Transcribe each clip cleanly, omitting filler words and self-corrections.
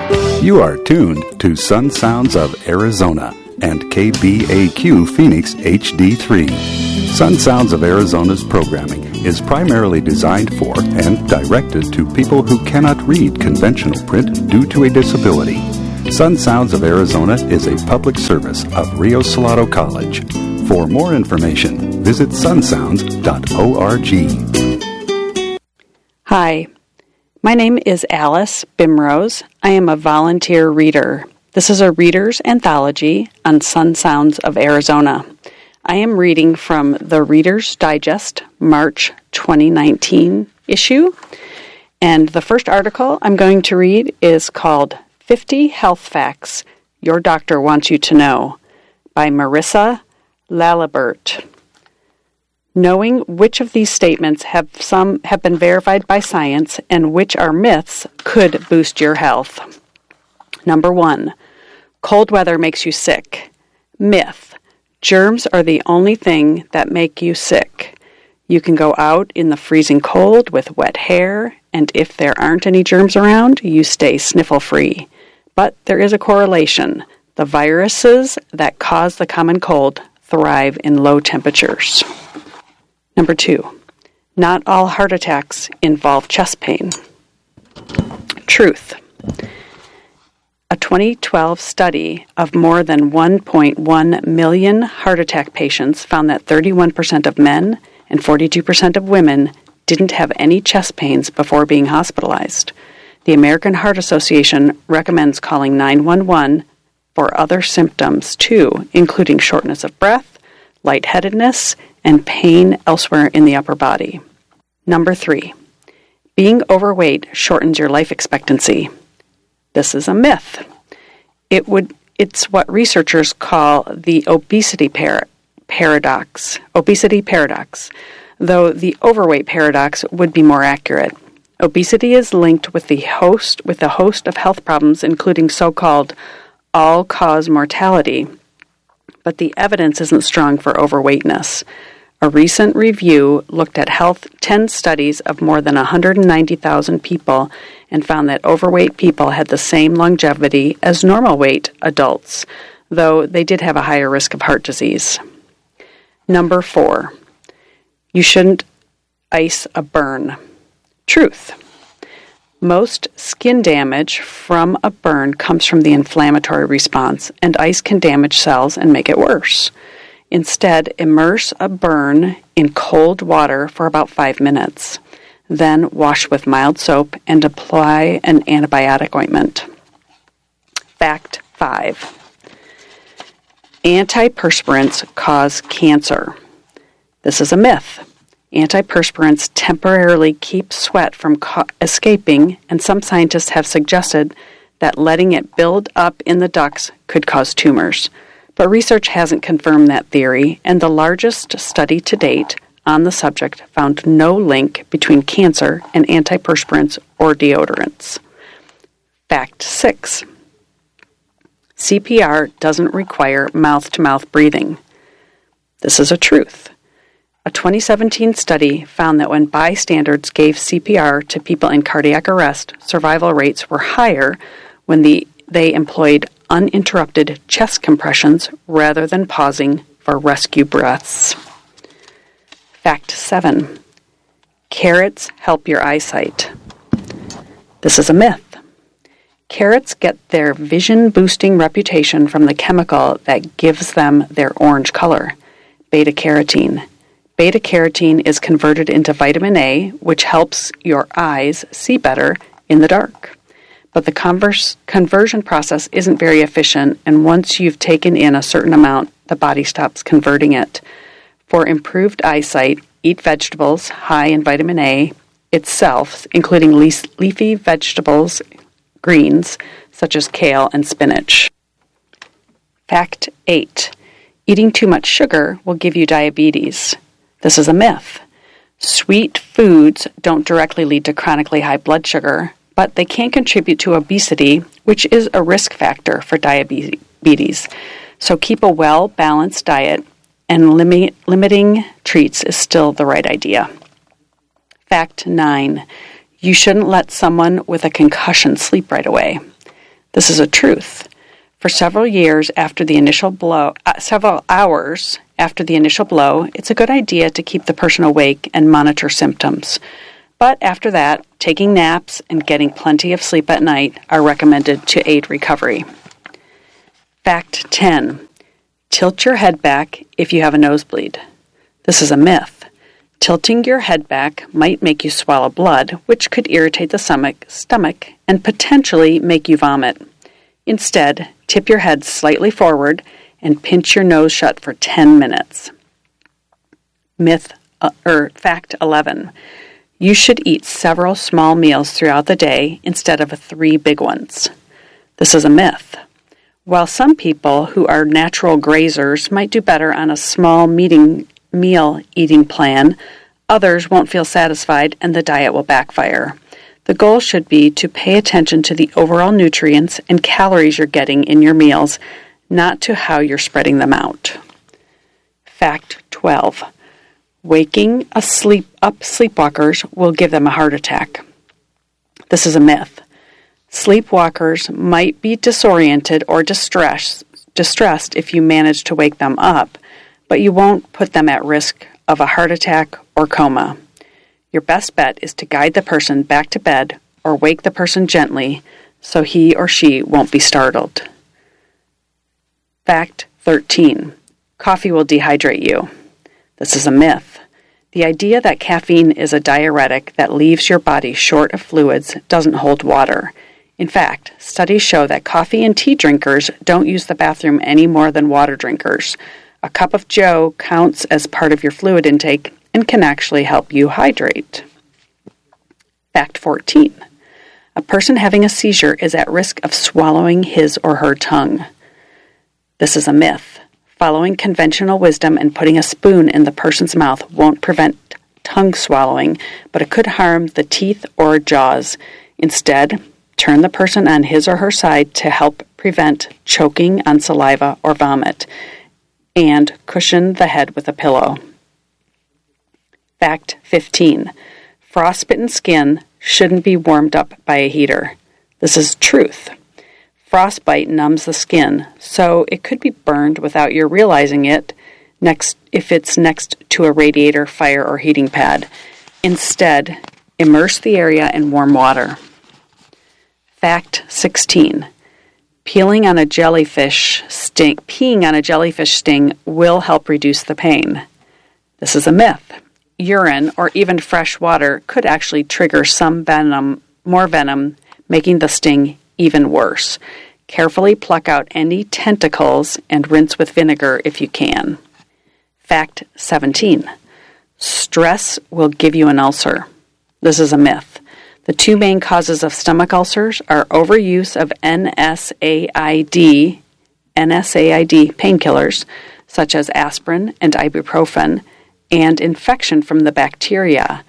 You are tuned to Sun Sounds of Arizona and KBAQ Phoenix HD3. Sun Sounds of Arizona's programming is primarily designed for and directed to people who cannot read conventional print due to a disability. Sun Sounds of Arizona is a public service of Rio Salado College. For more information, visit sunsounds.org. Hi, my name is Alice Bimrose. I am a volunteer reader. This is a reader's anthology on Sun Sounds of Arizona. I am reading from the Reader's Digest March 2019 issue, and the first article I'm going to read is called 50 Health Facts Your Doctor Wants You to Know by Marissa Lalibert. Knowing which of these statements have been verified by science and which are myths could boost your health. Number 1. Cold weather makes you sick. Myth. Germs are the only thing that make you sick. You can go out in the freezing cold with wet hair, and if there aren't any germs around, you stay sniffle-free. But there is a correlation. The viruses that cause the common cold thrive in low temperatures. Number 2. Not all heart attacks involve chest pain. Truth. A 2012 study of more than 1.1 million heart attack patients found that 31% of men and 42% of women didn't have any chest pains before being hospitalized. The American Heart Association recommends calling 911 for other symptoms too, including shortness of breath, lightheadedness, and pain elsewhere in the upper body. Number 3. Being overweight shortens your life expectancy. This is a myth. It's what researchers call the obesity paradox, though the overweight paradox would be more accurate. Obesity is linked with a host of health problems, including so-called all-cause mortality, but the evidence isn't strong for overweightness. A recent review looked at 10 studies of more than 190,000 people and found that overweight people had the same longevity as normal weight adults, though they did have a higher risk of heart disease. Number 4. You shouldn't ice a burn. Truth. Most skin damage from a burn comes from the inflammatory response, and ice can damage cells and make it worse. Instead, immerse a burn in cold water for about 5 minutes. Then wash with mild soap and apply an antibiotic ointment. Fact 5. Antiperspirants cause cancer. This is a myth. Antiperspirants temporarily keep sweat from escaping, and some scientists have suggested that letting it build up in the ducts could cause tumors. But research hasn't confirmed that theory, and the largest study to date on the subject found no link between cancer and antiperspirants or deodorants. Fact 6. CPR doesn't require mouth-to-mouth breathing. This is a truth. A 2017 study found that when bystanders gave CPR to people in cardiac arrest, survival rates were higher when they employed uninterrupted chest compressions rather than pausing for rescue breaths. Fact 7. Carrots help your eyesight. This is a myth. Carrots get their vision-boosting reputation from the chemical that gives them their orange color, beta-carotene. Beta-carotene is converted into vitamin A, which helps your eyes see better in the dark. But the conversion process isn't very efficient, and once you've taken in a certain amount, the body stops converting it. For improved eyesight, eat vegetables high in vitamin A itself, including leafy vegetables, greens, such as kale and spinach. Fact 8. Eating too much sugar will give you diabetes. This is a myth. Sweet foods don't directly lead to chronically high blood sugar, but they can contribute to obesity, which is a risk factor for diabetes. So keep a well-balanced diet, and limiting treats is still the right idea. Fact 9. You shouldn't let someone with a concussion sleep right away. This is a truth. For several hours after the initial blow, it's a good idea to keep the person awake and monitor symptoms. But after that, taking naps and getting plenty of sleep at night are recommended to aid recovery. Fact 10. Tilt your head back if you have a nosebleed. This is a myth. Tilting your head back might make you swallow blood, which could irritate the stomach and potentially make you vomit. Instead, tip your head slightly forward and pinch your nose shut for 10 minutes. Fact 11. You should eat several small meals throughout the day instead of 3 big ones. This is a myth. While some people who are natural grazers might do better on a small meal eating plan, others won't feel satisfied and the diet will backfire. The goal should be to pay attention to the overall nutrients and calories you're getting in your meals, not to how you're spreading them out. Fact 12. Waking up sleepwalkers will give them a heart attack. This is a myth. Sleepwalkers might be disoriented or distressed if you manage to wake them up, but you won't put them at risk of a heart attack or coma. Your best bet is to guide the person back to bed or wake the person gently so he or she won't be startled. Fact 13. Coffee will dehydrate you. This is a myth. The idea that caffeine is a diuretic that leaves your body short of fluids doesn't hold water. In fact, studies show that coffee and tea drinkers don't use the bathroom any more than water drinkers. A cup of joe counts as part of your fluid intake and can actually help you hydrate. Fact 14. A person having a seizure is at risk of swallowing his or her tongue. This is a myth. Following conventional wisdom and putting a spoon in the person's mouth won't prevent tongue swallowing, but it could harm the teeth or jaws. Instead, turn the person on his or her side to help prevent choking on saliva or vomit, and cushion the head with a pillow. Fact 15. Frostbitten skin shouldn't be warmed up by a heater. This is truth. Frostbite numbs the skin, so it could be burned without your realizing it if it's next to a radiator, fire, or heating pad. Instead, immerse the area in warm water. Fact 16. Peeing on a jellyfish sting will help reduce the pain. This is a myth. Urine or even fresh water could actually trigger more venom, making the sting even worse. Carefully pluck out any tentacles and rinse with vinegar if you can. Fact 17. Stress will give you an ulcer. This is a myth. The 2 main causes of stomach ulcers are overuse of NSAID painkillers, such as aspirin and ibuprofen, and infection from the bacteria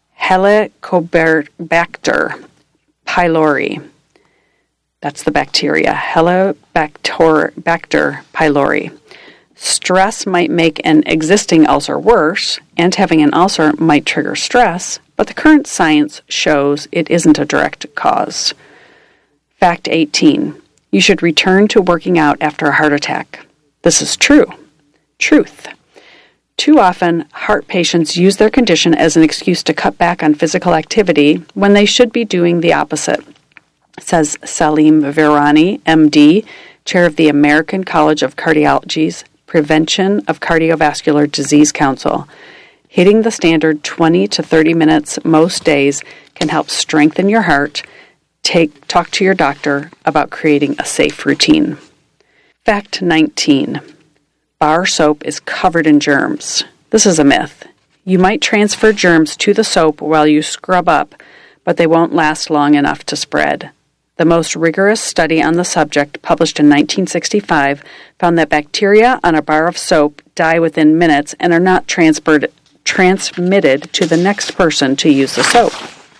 Helicobacter pylori. That's the bacteria, Helicobacter pylori. Stress might make an existing ulcer worse, and having an ulcer might trigger stress, but the current science shows it isn't a direct cause. Fact 18. You should return to working out after a heart attack. This is true. Truth. Too often, heart patients use their condition as an excuse to cut back on physical activity when they should be doing the opposite, says Salim Virani, MD, chair of the American College of Cardiology's Prevention of Cardiovascular Disease Council. Hitting the standard 20 to 30 minutes most days can help strengthen your heart. Talk to your doctor about creating a safe routine. Fact 19. Bar soap is covered in germs. This is a myth. You might transfer germs to the soap while you scrub up, but they won't last long enough to spread. The most rigorous study on the subject, published in 1965, found that bacteria on a bar of soap die within minutes and are not transmitted to the next person to use the soap.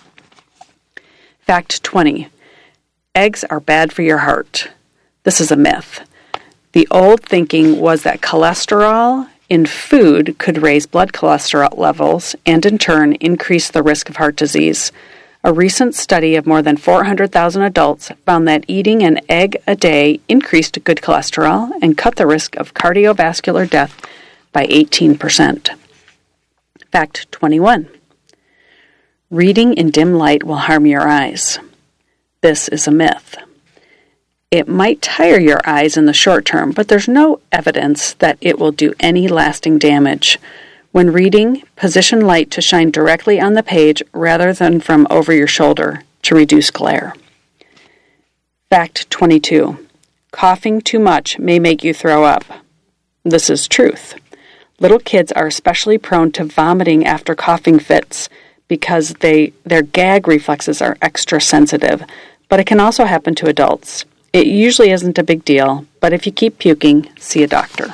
Fact 20. Eggs are bad for your heart. This is a myth. The old thinking was that cholesterol in food could raise blood cholesterol levels and in turn increase the risk of heart disease. A recent study of more than 400,000 adults found that eating an egg a day increased good cholesterol and cut the risk of cardiovascular death by 18%. Fact 21. Reading in dim light will harm your eyes. This is a myth. It might tire your eyes in the short term, but there's no evidence that it will do any lasting damage. When reading, position light to shine directly on the page rather than from over your shoulder to reduce glare. Fact 22. Coughing too much may make you throw up. This is truth. Little kids are especially prone to vomiting after coughing fits because their gag reflexes are extra sensitive, but it can also happen to adults. It usually isn't a big deal, but if you keep puking, see a doctor.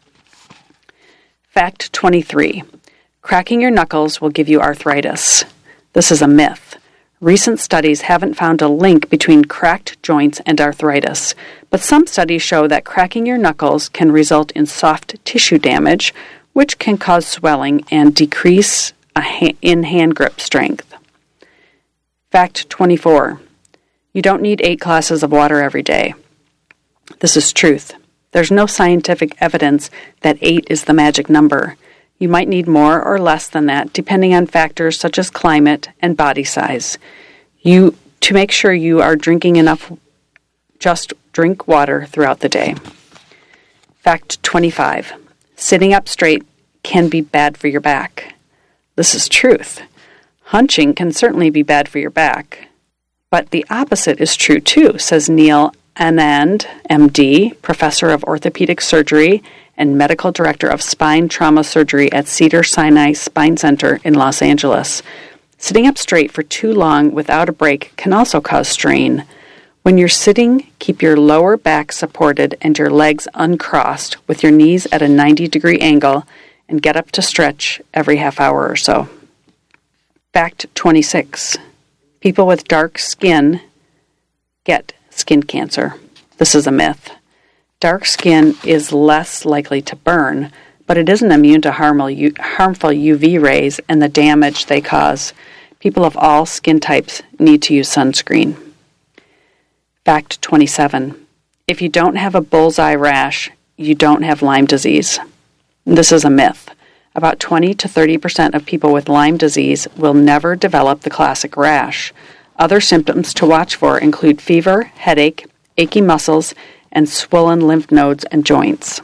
Fact 23. Cracking your knuckles will give you arthritis. This is a myth. Recent studies haven't found a link between cracked joints and arthritis, but some studies show that cracking your knuckles can result in soft tissue damage, which can cause swelling and decrease in hand grip strength. Fact 24. You don't need 8 glasses of water every day. This is truth. There's no scientific evidence that 8 is the magic number. You might need more or less than that, depending on factors such as climate and body size. To make sure you are drinking enough, just drink water throughout the day. Fact 25. Sitting up straight can be bad for your back. This is truth. Hunching can certainly be bad for your back. But the opposite is true too, says Neil Anand, MD, professor of orthopedic surgery and medical director of spine trauma surgery at Cedars-Sinai Spine Center in Los Angeles. Sitting up straight for too long without a break can also cause strain. When you're sitting, keep your lower back supported and your legs uncrossed with your knees at a 90-degree angle and get up to stretch every half hour or so. Fact 26. People with dark skin get skin cancer. This is a myth. Dark skin is less likely to burn, but it isn't immune to harmful UV rays and the damage they cause. People of all skin types need to use sunscreen. Fact 27. If you don't have a bullseye rash, you don't have Lyme disease. This is a myth. About 20 to 30% of people with Lyme disease will never develop the classic rash. Other symptoms to watch for include fever, headache, achy muscles, and swollen lymph nodes and joints.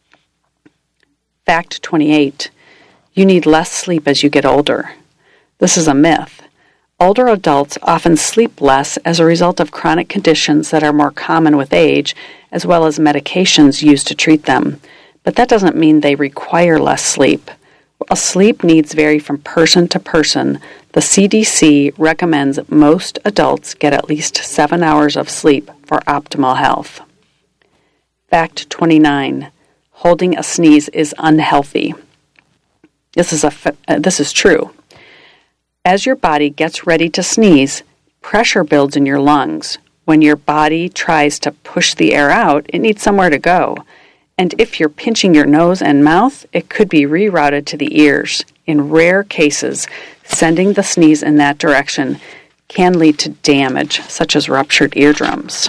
Fact 28. You need less sleep as you get older. This is a myth. Older adults often sleep less as a result of chronic conditions that are more common with age, as well as medications used to treat them. But that doesn't mean they require less sleep. While sleep needs vary from person to person, the CDC recommends most adults get at least 7 hours of sleep for optimal health. Fact 29. Holding a sneeze is unhealthy. This is true. As your body gets ready to sneeze, pressure builds in your lungs. When your body tries to push the air out, it needs somewhere to go. And if you're pinching your nose and mouth, it could be rerouted to the ears. In rare cases, sending the sneeze in that direction can lead to damage, such as ruptured eardrums.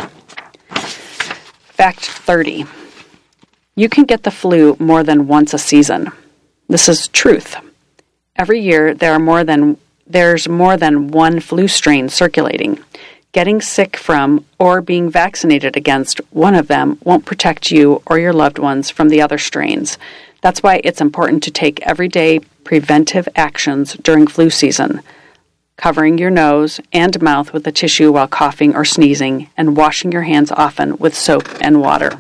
Fact 30. You can get the flu more than once a season. This is truth. Every year, there's more than one flu strain circulating. Getting sick from or being vaccinated against one of them won't protect you or your loved ones from the other strains. That's why it's important to take everyday preventive actions during flu season. Covering your nose and mouth with a tissue while coughing or sneezing, and washing your hands often with soap and water.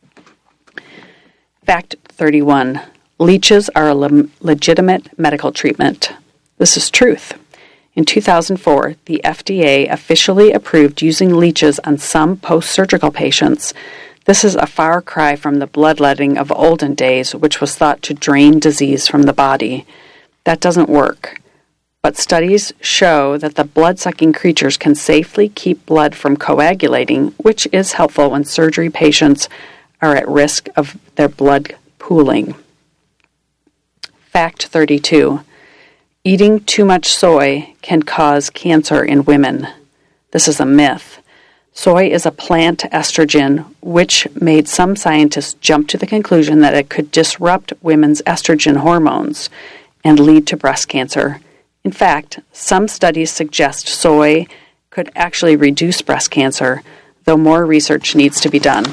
Fact 31. Leeches are a legitimate medical treatment. This is truth. In 2004, the FDA officially approved using leeches on some post-surgical patients. This is a far cry from the bloodletting of olden days, which was thought to drain disease from the body. That doesn't work. But studies show that the blood-sucking creatures can safely keep blood from coagulating, which is helpful when surgery patients are at risk of their blood pooling. Fact 32. Eating too much soy can cause cancer in women. This is a myth. Soy is a plant estrogen, which made some scientists jump to the conclusion that it could disrupt women's estrogen hormones and lead to breast cancer. In fact, some studies suggest soy could actually reduce breast cancer, though more research needs to be done.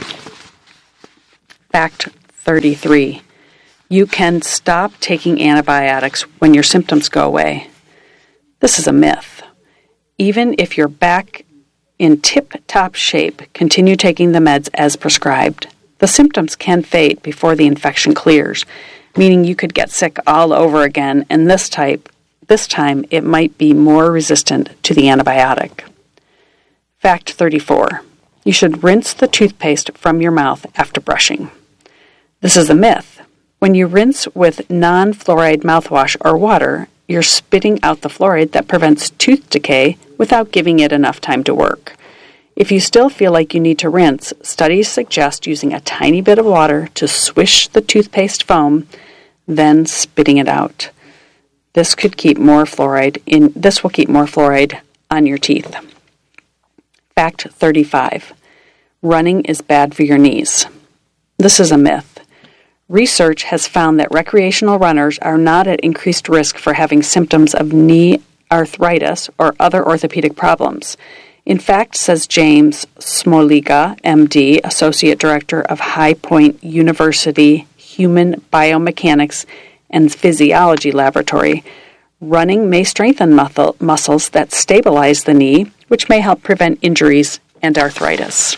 Fact 33. You can stop taking antibiotics when your symptoms go away. This is a myth. Even if you're back in tip-top shape, continue taking the meds as prescribed. The symptoms can fade before the infection clears, meaning you could get sick all over again, and this time it might be more resistant to the antibiotic. Fact 34. You should rinse the toothpaste from your mouth after brushing. This is a myth. When you rinse with non-fluoride mouthwash or water, you're spitting out the fluoride that prevents tooth decay without giving it enough time to work. If you still feel like you need to rinse, studies suggest using a tiny bit of water to swish the toothpaste foam, then spitting it out. This will keep more fluoride on your teeth. Fact 35. Running is bad for your knees. This is a myth. Research has found that recreational runners are not at increased risk for having symptoms of knee arthritis or other orthopedic problems. In fact, says James Smoliga, MD, Associate Director of High Point University Human Biomechanics and Physiology Laboratory, running may strengthen muscles that stabilize the knee, which may help prevent injuries and arthritis.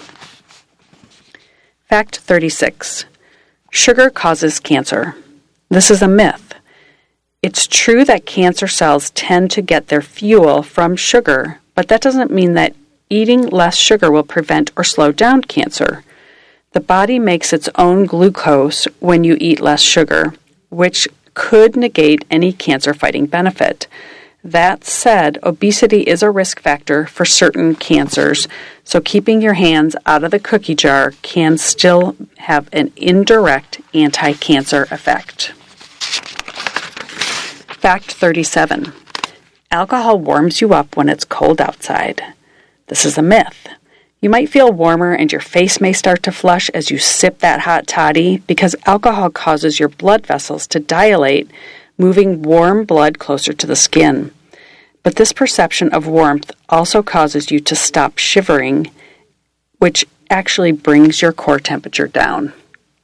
Fact 36. Sugar causes cancer. This is a myth. It's true that cancer cells tend to get their fuel from sugar, but that doesn't mean that eating less sugar will prevent or slow down cancer. The body makes its own glucose when you eat less sugar, which could negate any cancer-fighting benefit. That said, obesity is a risk factor for certain cancers, so keeping your hands out of the cookie jar can still have an indirect anti-cancer effect. Fact 37. Alcohol warms you up when it's cold outside. This is a myth. You might feel warmer and your face may start to flush as you sip that hot toddy because alcohol causes your blood vessels to dilate, moving warm blood closer to the skin. But this perception of warmth also causes you to stop shivering, which actually brings your core temperature down.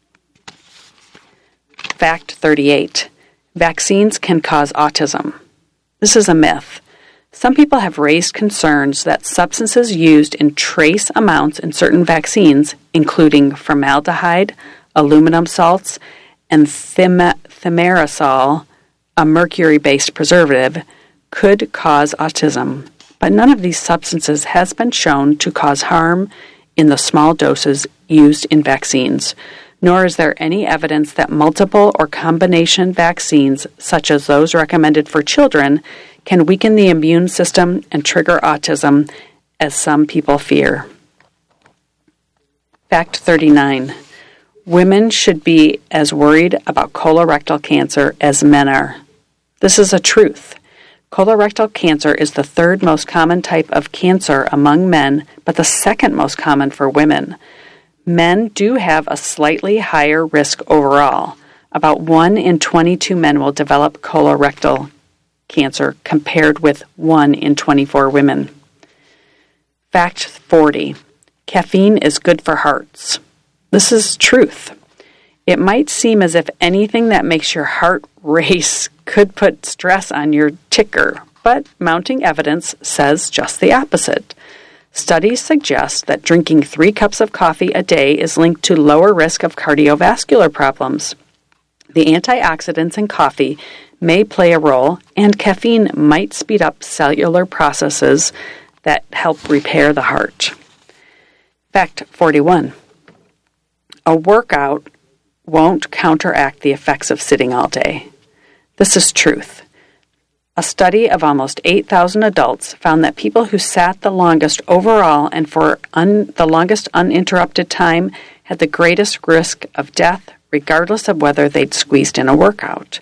Fact 38. Vaccines can cause autism. This is a myth. Some people have raised concerns that substances used in trace amounts in certain vaccines, including formaldehyde, aluminum salts, and thimerosal, a mercury-based preservative, could cause autism. But none of these substances has been shown to cause harm in the small doses used in vaccines, nor is there any evidence that multiple or combination vaccines, such as those recommended for children, can weaken the immune system and trigger autism, as some people fear. Fact 39. Women should be as worried about colorectal cancer as men are. This is a truth. Colorectal cancer is the third most common type of cancer among men, but the second most common for women. Men do have a slightly higher risk overall. About 1 in 22 men will develop colorectal cancer compared with 1 in 24 women. Fact 40. Caffeine is good for hearts. This is truth. It might seem as if anything that makes your heart race could put stress on your ticker, but mounting evidence says just the opposite. Studies suggest that drinking 3 cups of coffee a day is linked to lower risk of cardiovascular problems. The antioxidants in coffee may play a role, and caffeine might speed up cellular processes that help repair the heart. Fact 41. A workout won't counteract the effects of sitting all day. This is truth. A study of almost 8,000 adults found that people who sat the longest overall and for the longest uninterrupted time had the greatest risk of death, regardless of whether they'd squeezed in a workout.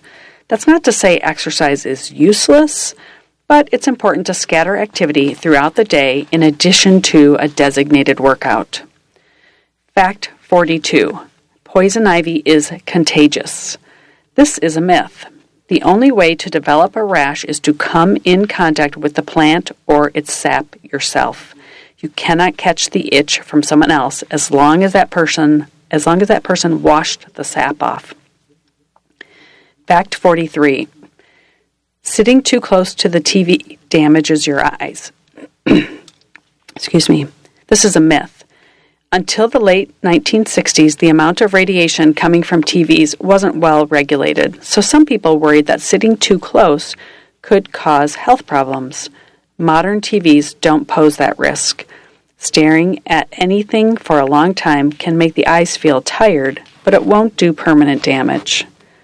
That's not to say exercise is useless, but it's important to scatter activity throughout the day in addition to a designated workout. Fact 42. Poison ivy is contagious. This is a myth. The only way to develop a rash is to come in contact with the plant or its sap yourself. You cannot catch the itch from someone else as long as that person washed the sap off. Fact 43. Sitting too close to the TV damages your eyes. Excuse me. This is a myth. Until the late 1960s, the amount of radiation coming from TVs wasn't well regulated, so some people worried that sitting too close could cause health problems. Modern TVs don't pose that risk. Staring at anything for a long time can make the eyes feel tired, but it won't do permanent damage.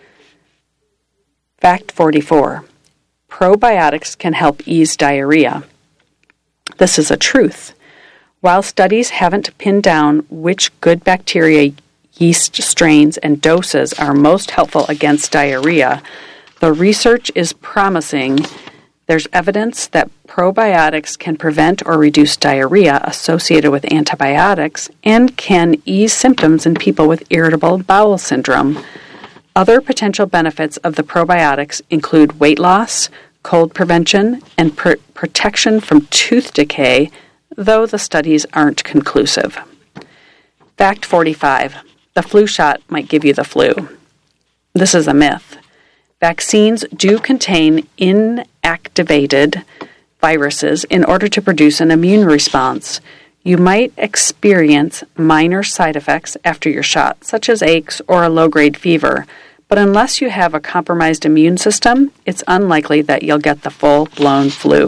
Fact 44. Probiotics can help ease diarrhea. This is a truth. While studies haven't pinned down which good bacteria, yeast strains, and doses are most helpful against diarrhea, the research is promising. There's evidence that probiotics can prevent or reduce diarrhea associated with antibiotics and can ease symptoms in people with irritable bowel syndrome. Other potential benefits of the probiotics include weight loss, cold prevention, and protection from tooth decay, though the studies aren't conclusive. Fact 45. The flu shot might give you the flu. This is a myth. Vaccines do contain inactivated viruses in order to produce an immune response. You might experience minor side effects after your shot, such as aches or a low-grade fever, but unless you have a compromised immune system, it's unlikely that you'll get the full-blown flu.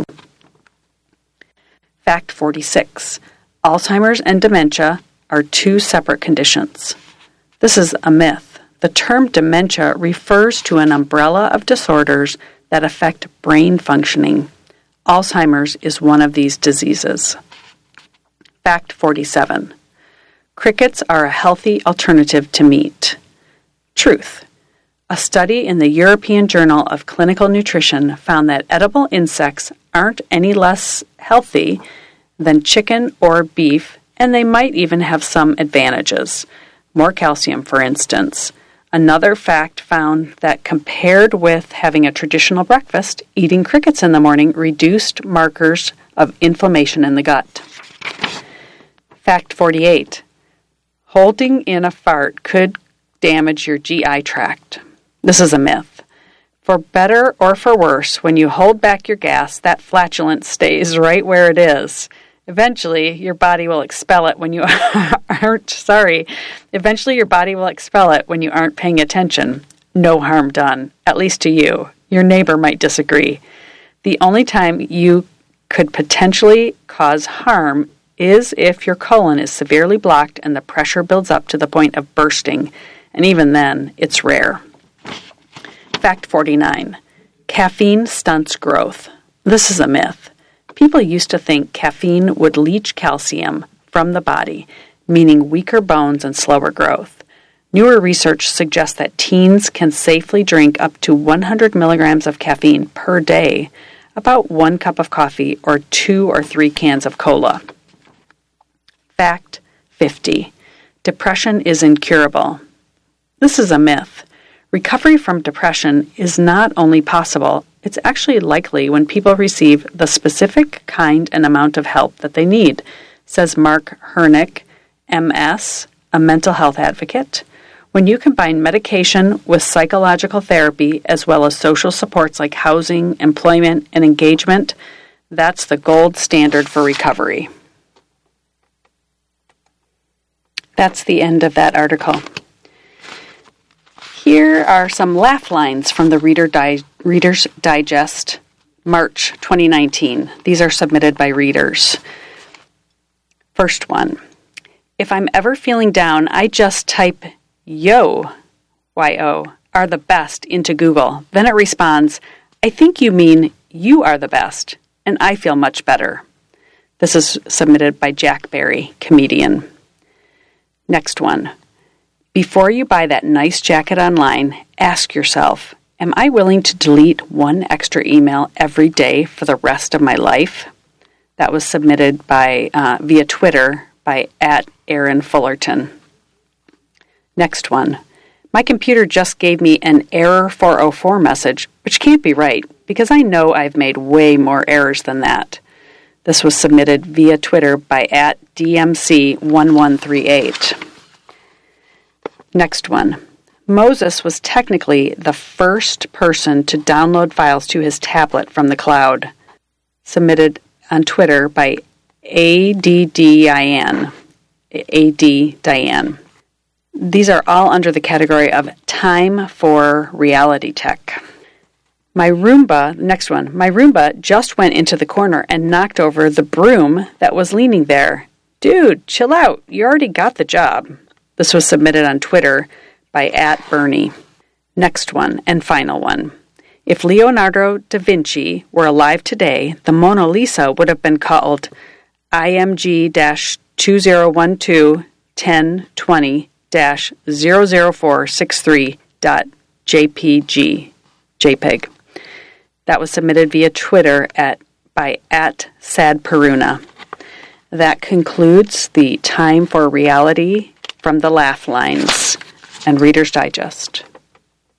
Fact 46. Alzheimer's and dementia are two separate conditions. This is a myth. The term dementia refers to an umbrella of disorders that affect brain functioning. Alzheimer's is one of these diseases. Fact 47. Crickets are a healthy alternative to meat. Truth. A study in the European Journal of Clinical Nutrition found that edible insects aren't any less healthy than chicken or beef, and they might even have some advantages. More calcium, for instance. Another fact found that compared with having a traditional breakfast, eating crickets in the morning reduced markers of inflammation in the gut. Fact 48. Holding in a fart could damage your GI tract. This is a myth. For better or for worse, when you hold back your gas, that flatulence stays right where it is. Eventually, your body will expel it when you aren't paying attention. No harm done, at least to you. Your neighbor might disagree. The only time you could potentially cause harm is if your colon is severely blocked and the pressure builds up to the point of bursting, and even then, it's rare. Fact 49. Caffeine stunts growth. This is a myth. People used to think caffeine would leach calcium from the body, meaning weaker bones and slower growth. Newer research suggests that teens can safely drink up to 100 milligrams of caffeine per day, about 1 cup of coffee or 2 or 3 cans of cola. Fact 50. Depression is incurable. This is a myth. Recovery from depression is not only possible, it's actually likely when people receive the specific kind and amount of help that they need, says Mark Hernick, MS, a mental health advocate. When you combine medication with psychological therapy as well as social supports like housing, employment, and engagement, that's the gold standard for recovery. That's the end of that article. Here are some laugh lines from the Reader's Digest, March 2019. These are submitted by readers. First one. If I'm ever feeling down, I just type yo, Y-O, are the best into Google. Then it responds, I think you mean you are the best, and I feel much better. This is submitted by Jack Barry, comedian. Next one. Before you buy that nice jacket online, ask yourself, Am I willing to delete one extra email every day for the rest of my life? That was submitted by via Twitter by @AaronFullerton. Next one. My computer just gave me an error 404 message, which can't be right, because I know I've made way more errors than that. This was submitted via Twitter by @DMC1138. Next one. Moses was technically the first person to download files to his tablet from the cloud. Submitted on Twitter by AD Diane. These are all under the category of time for reality tech. My Roomba just went into the corner and knocked over the broom that was leaning there. Dude, chill out. You already got the job. This was submitted on Twitter by @Bernie. Next one, and final one. If Leonardo da Vinci were alive today, the Mona Lisa would have been called IMG-2012-1020-00463.jpg. That was submitted via Twitter by @SadPeruna. That concludes the Time for Reality from the Laugh Lines and Reader's Digest.